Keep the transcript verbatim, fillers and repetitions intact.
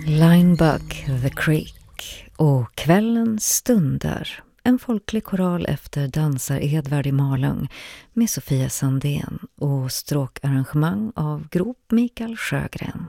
Linebuck, The Creek och Kvällen stundar. En folklig koral efter dansar Edvard i Malung med Sofia Sandén och stråkarrangemang av Grop Mikael Sjögren.